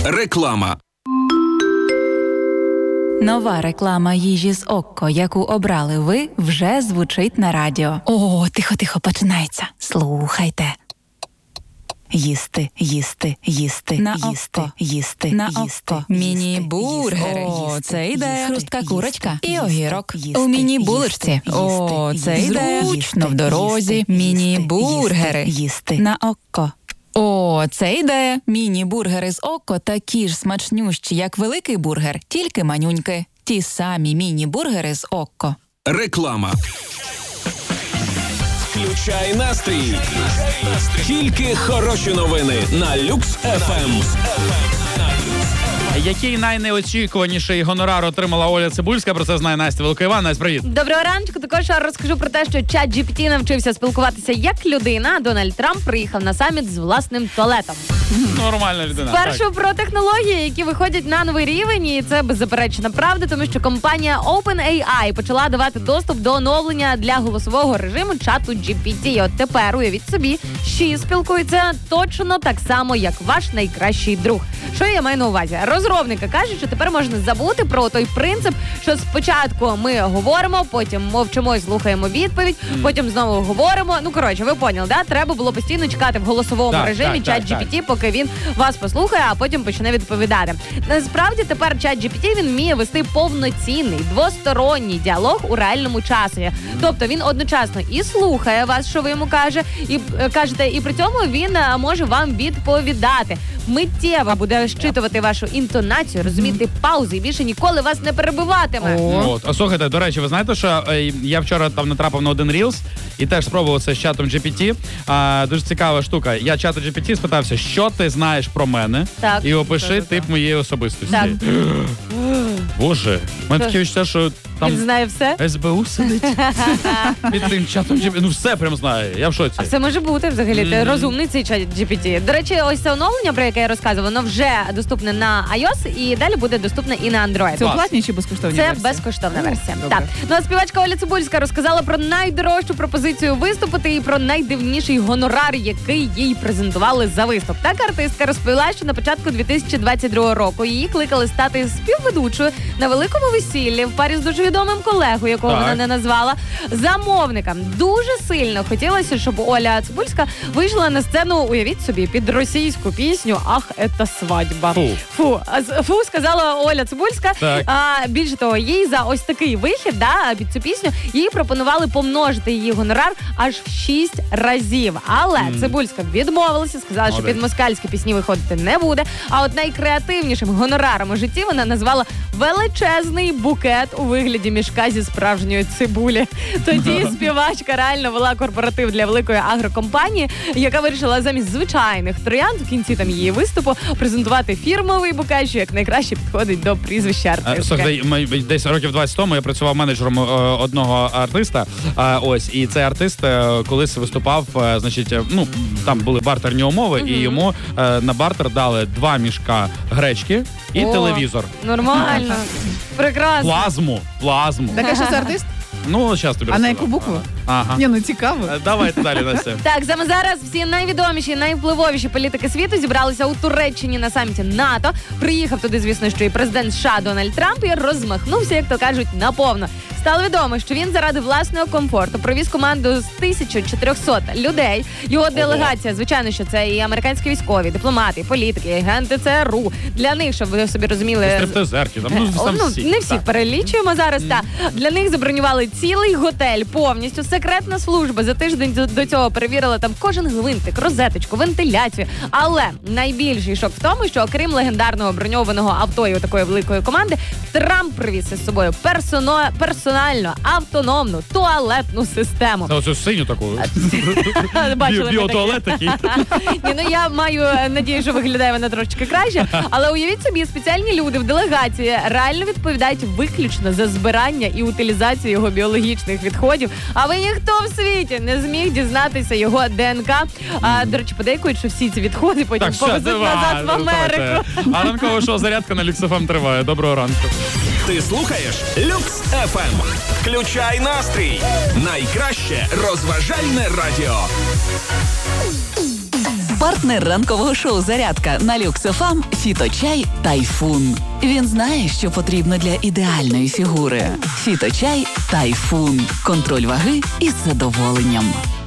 Реклама. Нова реклама їжі з Окко, яку обрали ви, вже звучить на радіо. О, тихо, починається. Слухайте. Їсти, їсти, їсти, на їсти, Окко. їсти, На їсти, Окко. Міні-бургери. О, це ідея. Хрустка курочка і огірок. у міні-булочці. О, це ідея. Зручно в дорозі. Міні-бургери. Їсти. На Окко. О, це ідея. Міні-бургери з Окко такі ж смачнющі, як великий бургер, тільки манюньки. Ті самі міні-бургери з Окко. Реклама. Включай настрій. Тільки хороші новини на Люкс ФМ. Який найнеочікуваніший гонорар отримала Оля Цибульська? Про це знає Настя Великоїва. Настя, привіт. Доброго раночку. Також розкажу про те, що ChatGPT навчився спілкуватися як людина, а Дональд Трамп приїхав на саміт з власним туалетом. Нормальна людина. Спершу про технології, які виходять на новий рівень, і це беззаперечна правда, тому що компанія OpenAI почала давати доступ до оновлення для голосового режиму чату GPT. От тепер, уявіть собі, Ші спілкується точно так само, як ваш найкращий друг. Що я маю на увазі? Розробники кажуть, що тепер можна забути про той принцип, що спочатку ми говоримо, потім мовчимо і слухаємо відповідь, потім знову говоримо. Ну, коротше, ви поняли, да? Треба було постійно чекати в голосовому режимі ChatGPT, поки він вас послухає, а потім почне відповідати. Насправді, тепер ChatGPT, він вміє вести повноцінний, двосторонній діалог у реальному часі. Тобто він одночасно і слухає вас, що ви йому кажете, і при цьому він може вам відповідати. Миттєво буде щитувати вашу інтонацію, розуміти паузи і більше ніколи вас не перебиватиме. От. А слухайте, до речі, ви знаєте, що я вчора там натрапив на один Reels і теж спробував це з чатом GPT. Дуже цікава штука. Я чату GPT спитався, що ти знаєш про мене, так, і опиши тип моєї особистості. Так. Боже, в мене таке відчуття, що там він знає все? СБУ сидить під тим чатом GPT. Ну все прям знає, я в шоці. А все може бути взагалі, ти розумний цей чат GPT. До речі, ось це оновлення, про яке я розказувала, воно вже доступне на iOS і далі буде доступне і на Android. Це платні чи безкоштовні Це версії? безкоштовна версія. Добре. Так. Ну а співачка Оля Цибульська розказала про найдорожчу пропозицію виступити і про найдивніший гонорар, який їй презентували за виступ. Так артистка розповіла, що на початку 2022 року її кликали стати співведучою на великому весіллі в парі з дуже відомим колегою, якого вона не назвала, замовником. Дуже сильно хотілося, щоб Оля Цибульська вийшла на сцену, уявіть собі, під російську пісню «Ах, это свадьба». Фу, сказала Оля Цибульська. Більше того, їй за ось такий вихід, під цю пісню, їй пропонували помножити її гонорар аж в 6 разів. Але Цибульська відмовилася, сказала, що під москальські пісні виходити не буде. А от найкреативнішим гонораром у житті вона назвала величезний букет у вигляді мішка зі справжньої цибулі. Тоді співачка реально вела корпоратив для великої агрокомпанії, яка вирішила замість звичайних троянд в кінці там її виступу презентувати фірмовий букет, що як найкраще підходить до прізвища артистки. Слухайте, десь років 20 тому я працював менеджером одного артиста. Ось, і цей артист колись виступав, значить, ну, там були бартерні умови, і йому на бартер дали 2 мішка гречки і телевізор. Нормально. Прекрасно. Плазму. Так, а що це артист? Ну, зараз тобі А на яку букву? Ага. Ні, ну цікаво. Давайте далі, Настя. Так, саме зараз всі найвідоміші, найвпливовіші політики світу зібралися у Туреччині на саміті НАТО. Приїхав туди, звісно, що і президент США Дональд Трамп і розмахнувся, як то кажуть, наповно. Стало відомо, що він заради власного комфорту провіз команду з 1400 людей. Його делегація, звичайно, що це і американські військові, дипломати, політики, агенти ЦРУ. Для них, щоб ви собі розуміли... Стриптизерки, там, всі. Не всіх перелічуємо зараз, так. Для них забронювали цілий готель повністю. Секретна служба за тиждень до цього перевірила там кожен гвинтик, розеточку, вентиляцію. Але найбільший шок в тому, що окрім легендарного броньованого авто і такої великої команди, Трамп привіз із собою персональну, автономну туалетну систему. Це оцю синю таку. Біотуалет такий. Ні, ну я маю надію, що виглядає вона трошечки краще. Але уявіть собі, спеціальні люди в делегації реально відповідають виключно за збирання і утилізацію його біологічних відходів. А ви ніхто в світі не зміг дізнатися його ДНК. До речі, подейкують, що всі ці відходи потім повезуть назад в Америку. А ранкове шоу «Зарядка» на Люкс ФМ триває. Доброго ранку. Ти слухаєш Люкс ФМ. Включай настрій. Найкраще розважальне радіо. Партнер ранкового шоу «Зарядка» на Люкс ФМ – «Фіточай Тайфун». Він знає, що потрібно для ідеальної фігури. «Фіточай Тайфун». Контроль ваги із задоволенням.